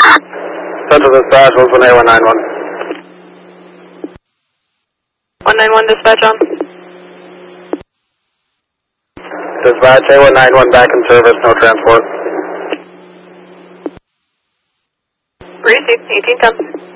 Central Dispatch, 118-191. 191 dispatch on. Dispatch, A191 back in service, no transport. Received, 1810.